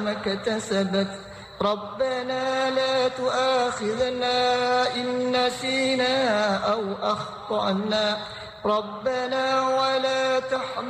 ما اكتسبت ربنا لا تؤاخذنا إن نسينا أو أخطأنا ربنا ولا تحمل